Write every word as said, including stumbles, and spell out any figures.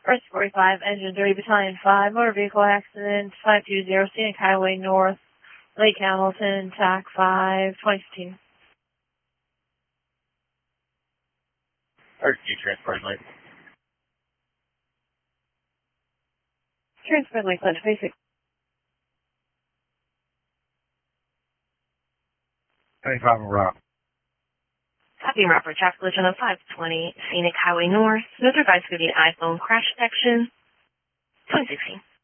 First forty-five, Engine three, Battalion five, motor vehicle accident, five two zero, Scenic Highway North, Lake Hamilton, T A C five, twenty fifteen. Or you transport late. Transport Lake, Lunch Basic. twenty-five and route. Copy route for traffic collision on five twenty, Scenic Highway North. No advice for the iPhone crash detection, twenty sixteen.